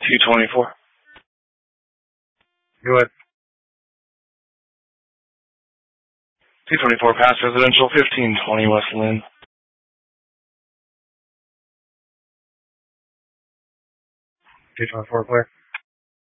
224. Go ahead. 224 past residential, 1520 West Lynn. 224 clear.